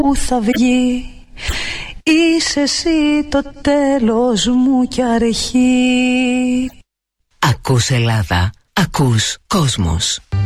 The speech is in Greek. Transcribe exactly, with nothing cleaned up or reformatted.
που θα βγει. Είσαι εσύ το τέλος μου κι αρχή. Ακούς Ελλάδα, ακούς κόσμος.